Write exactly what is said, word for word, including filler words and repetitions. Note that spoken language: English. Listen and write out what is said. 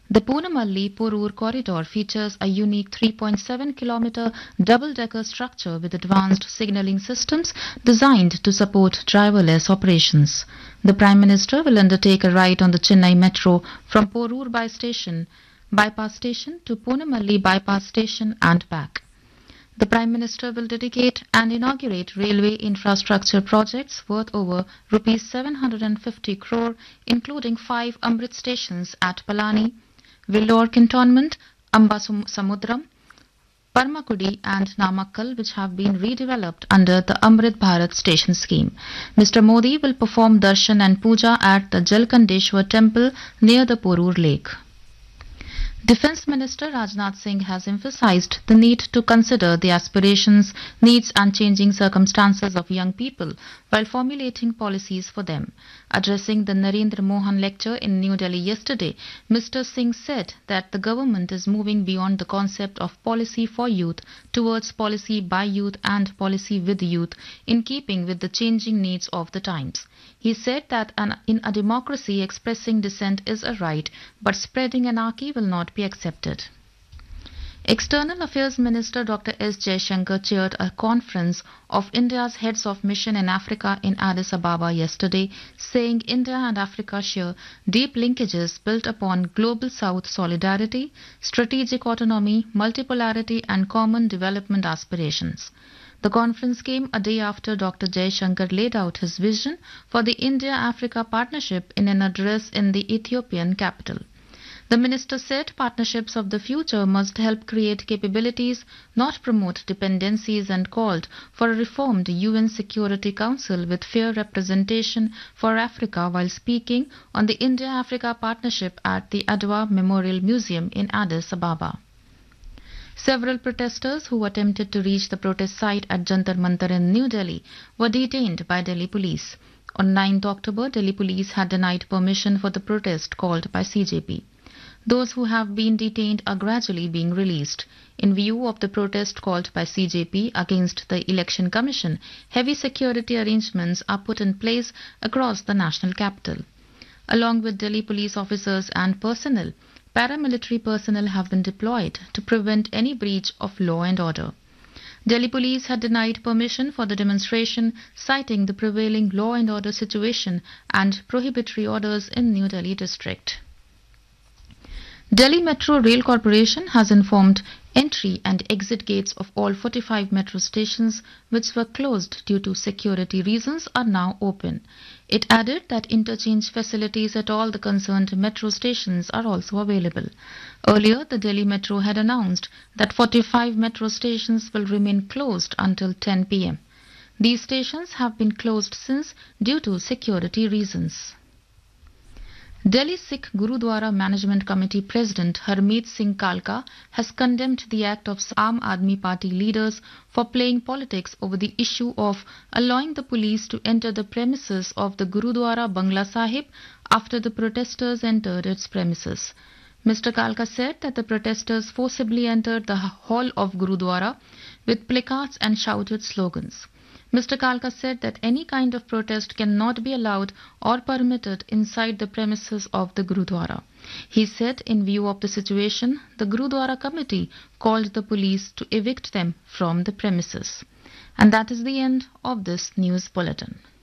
The Ponamalli-Porur corridor features a unique three point seven kilometer double-decker structure with advanced signaling systems designed to support driverless operations. The Prime Minister will undertake a ride on the Chennai Metro from Porur by station, bypass station to Ponamalli bypass station and back. The Prime Minister will dedicate and inaugurate railway infrastructure projects worth over rupees seven hundred fifty crore, including five Amrit stations at Palani, Vellore Cantonment, Ambasamudram, Parmakudi and Namakkal, which have been redeveloped under the Amrit Bharat station scheme. Mister Modi will perform darshan and puja at the Jalkandeshwar temple near the Porur lake. Defence Minister Rajnath Singh has emphasised the need to consider the aspirations, needs and changing circumstances of young people while formulating policies for them. Addressing the Narendra Mohan lecture in New Delhi yesterday, Mister Singh said that the government is moving beyond the concept of policy for youth towards policy by youth and policy with youth in keeping with the changing needs of the times. He said that an, in a democracy expressing dissent is a right, but spreading anarchy will not be accepted. External Affairs Minister Doctor S Jaishankar chaired a conference of India's heads of mission in Africa in Addis Ababa yesterday, saying India and Africa share deep linkages built upon global South solidarity, strategic autonomy, multipolarity and common development aspirations. The conference came a day after Doctor Jaishankar laid out his vision for the India-Africa partnership in an address in the Ethiopian capital. The minister said partnerships of the future must help create capabilities, not promote dependencies, and called for a reformed U N Security Council with fair representation for Africa while speaking on the India-Africa partnership at the Adwa Memorial Museum in Addis Ababa. Several protesters who attempted to reach the protest site at Jantar Mantar in New Delhi were detained by Delhi police. On ninth October, Delhi police had denied permission for the protest called by C J P. Those who have been detained are gradually being released. In view of the protest called by C J P against the Election Commission, heavy security arrangements are put in place across the national capital. Along with Delhi police officers and personnel, paramilitary personnel have been deployed to prevent any breach of law and order. Delhi police had denied permission for the demonstration, citing the prevailing law and order situation and prohibitory orders in New Delhi district. Delhi Metro Rail Corporation has informed entry and exit gates of all forty-five metro stations which were closed due to security reasons are now open. It added that interchange facilities at all the concerned metro stations are also available. Earlier, the Delhi Metro had announced that forty-five metro stations will remain closed until ten p m These stations have been closed since due to security reasons. Delhi Sikh Gurudwara Management Committee President Harmeet Singh Kalka has condemned the act of Aam Aadmi Party leaders for playing politics over the issue of allowing the police to enter the premises of the Gurudwara Bangla Sahib after the protesters entered its premises. Mister Kalka said that the protesters forcibly entered the hall of Gurudwara with placards and shouted slogans. Mister Kalka said that any kind of protest cannot be allowed or permitted inside the premises of the Gurudwara. He said in view of the situation, the Gurudwara committee called the police to evict them from the premises. And that is the end of this news bulletin.